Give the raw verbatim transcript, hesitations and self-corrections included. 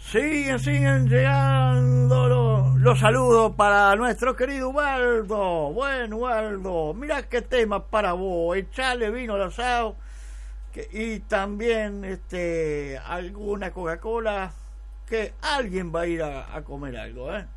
Siguen, siguen llegando los, los saludos para nuestro querido Ubaldo. Bueno, Ubaldo, mira qué tema para vos. Echale vino al asado que, y también este alguna Coca-Cola, que alguien va a ir a, a comer algo, ¿eh?